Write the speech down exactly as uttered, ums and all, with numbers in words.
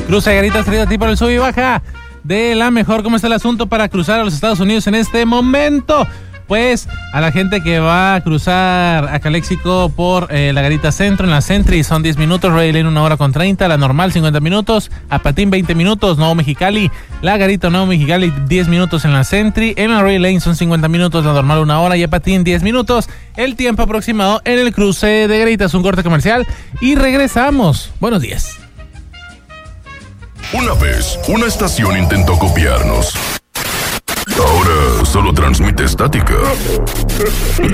Cruce de Garitas traído a ti por el sub y baja de la mejor. ¿Cómo está el asunto para cruzar a los Estados Unidos en este momento? Pues a la gente que va a cruzar a Calexico por eh, la Garita Centro, en la Sentry son diez minutos, Ray Lane una hora con treinta, la normal cincuenta minutos, a Patín veinte minutos, Nuevo Mexicali, la Garita Nuevo Mexicali diez minutos en la Sentry, en la Ray Lane son cincuenta minutos, la normal una hora y a Patín diez minutos, el tiempo aproximado en el cruce de Garitas. Un corte comercial y regresamos. Buenos días. Una vez, una estación intentó copiarnos. Ahora solo transmite estática.